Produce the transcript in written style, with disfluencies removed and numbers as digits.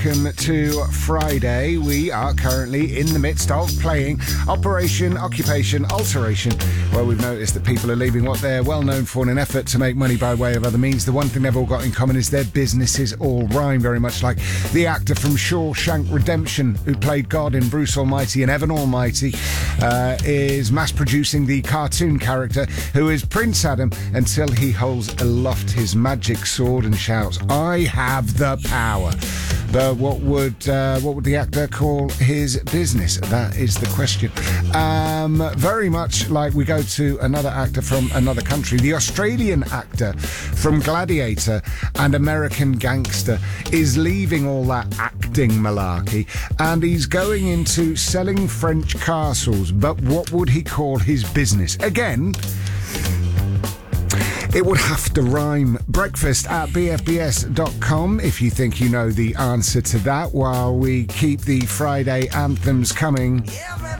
welcome to Friday. We are currently in the midst of playing Operation Occupation Alteration, where we've noticed that people are leaving what they're well known for in an effort to make money by way of other means. The one thing they've all got in common is their businesses all rhyme, very much like the actor from Shawshank Redemption who played God in Bruce Almighty and Evan Almighty is mass producing the cartoon character who is Prince Adam until he holds aloft his magic sword and shouts, "I have the power." But what would the actor call his business? That is the question. Very much like we go to another actor from another country. The Australian actor from Gladiator and American Gangster is leaving all that acting malarkey and he's going into selling French castles. But what would he call his business? Again, it would have to rhyme. Breakfast at bfbs.com if you think you know the answer to that, while we keep the Friday anthems coming.